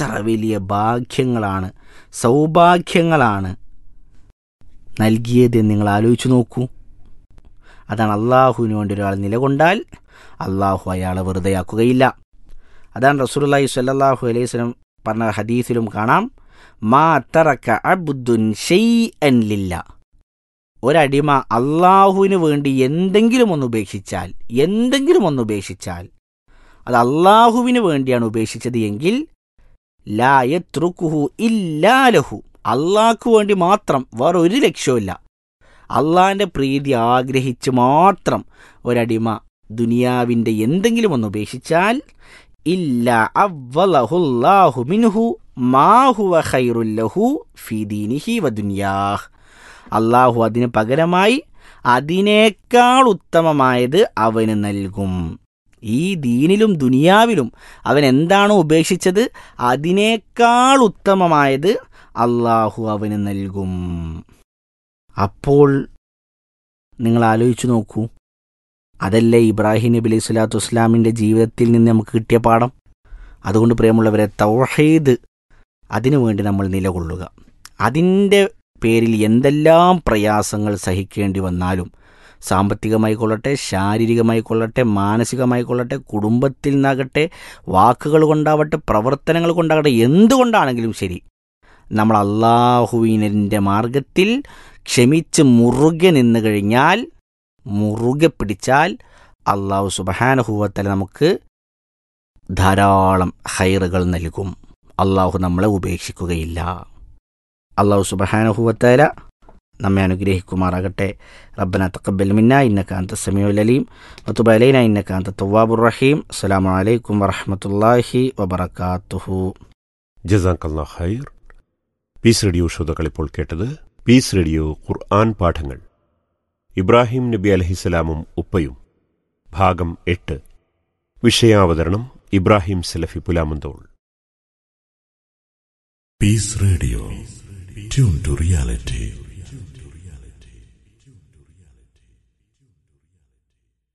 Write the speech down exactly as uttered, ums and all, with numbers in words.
എത്ര വലിയ ഭാഗ്യങ്ങളാണ്, സൗഭാഗ്യങ്ങളാണ് നൽകിയത് നിങ്ങൾ ആലോചിച്ച് നോക്കൂ. അതാണ് അള്ളാഹുവിന് വേണ്ടി ഒരാൾ നിലകൊണ്ടാൽ അള്ളാഹു അയാളെ വെറുതെയാക്കുകയില്ല. അതാണ് റസൂലുള്ളാഹി സ്വല്ലല്ലാഹു അലൈഹി വസല്ലം പറഞ്ഞ ഹദീസിലും കാണാം, മാ തറക അബ്ദുൻ ശൈഅൻ ലില്ലാ, ഒരടിമ അള്ളാഹുവിന് വേണ്ടി എന്തെങ്കിലും ഒന്ന് ഉപേക്ഷിച്ചാൽ എന്തെങ്കിലും ഒന്ന് ഉപേക്ഷിച്ചാൽ അത് അള്ളാഹുവിന് വേണ്ടിയാണ് ഉപേക്ഷിച്ചത് എങ്കിൽ ലാ യത്രുക്കുഹു ഇല്ലാ ലഹു, അള്ളാഹ്ക്ക് വേണ്ടി മാത്രം, വേറെ ഒരു ലക്ഷ്യവുമില്ല, അള്ളാഹിൻ്റെ പ്രീതി ആഗ്രഹിച്ച് മാത്രം ഒരടിമ ദുനിയാവിൻ്റെ എന്തെങ്കിലും ഒന്ന് ഉപേക്ഷിച്ചാൽ ഇല്ല അവ്വലഹുല്ലാഹു മിൻഹു മാ ഹുവ ഖൈറുൽ ലഹു ഫീ ദീനിഹി വ ദുനിയാഹ്, അള്ളാഹു അതിന് പകരമായി അതിനേക്കാൾ ഉത്തമമായത് അവന് നൽകും. ഈ ദീനിലും ദുനിയാവിലും അവൻ എന്താണോ ഉപേക്ഷിച്ചത് അതിനേക്കാൾ ഉത്തമമായത് അള്ളാഹു അവന് നൽകും. അപ്പോൾ നിങ്ങൾ ആലോചിച്ചു നോക്കൂ, അതല്ലേ ഇബ്രാഹിം നബി അലൈഹി സ്വലാത്തു വസ്സലാമിൻ്റെ ജീവിതത്തിൽ നിന്ന് നമുക്ക് കിട്ടിയ പാഠം. അതുകൊണ്ട് പ്രിയമുള്ളവരെ, തൗഹീദ് അതിനു വേണ്ടി നമ്മൾ നിലകൊള്ളുക. അതിൻ്റെ പേരിൽ എന്തെല്ലാം പ്രയാസങ്ങൾ സഹിക്കേണ്ടി വന്നാലും, സാമ്പത്തികമായി കൊള്ളട്ടെ, ശാരീരികമായി കൊള്ളട്ടെ, മാനസികമായി കൊള്ളട്ടെ, കുടുംബത്തിൽ നിന്നാകട്ടെ, വാക്കുകൾ കൊണ്ടാവട്ടെ, പ്രവർത്തനങ്ങൾ കൊണ്ടാകട്ടെ, എന്തുകൊണ്ടാണെങ്കിലും ശരി, നമ്മൾ അള്ളാഹുവിൻ്റെ മാർഗത്തിൽ ക്ഷമിച്ച് മുറുകെ നിന്ന് കഴിഞ്ഞാൽ, മുറുകെ പിടിച്ചാൽ അള്ളാഹു സുബ്ഹാനഹു വ തആല നമുക്ക് ധാരാളം ഖൈറുകൾ നൽകും. അള്ളാഹു നമ്മളെ ഉപേക്ഷിക്കുകയില്ല. അള്ളാഹു സുബ്ഹാനഹു വ തആല നമ്മെ അനുഗ്രഹിക്കുമാറാകട്ടെ. റബ്ബനാ തഖബ്ബൽ മിന്നാ ഇന്നക അൻത സമീഉൽ അലീം വതുബ് അലൈനാ ഇന്നക അൻത തവ്വാബുർ റഹീം. അസ്സലാമു അലൈക്കും വറഹ്മത്തുള്ളാഹി വബറകാതുഹു. ജസാക്കല്ലാഹു ഖൈർ. പീസ് റേഡിയോ ശ്രോതാക്കൾ ഇപ്പോൾ കേട്ടത് പീസ് റേഡിയോ ഖുർആൻ പാഠങ്ങൾ. ഇബ്രാഹിം നബി അലൈഹിസ്സലാമും ഉപ്പയും, ഭാഗം എട്ട്. വിഷയാവതരണം ഇബ്രാഹിം സലഫി Pulamanthole. Piece radio, tune to reality.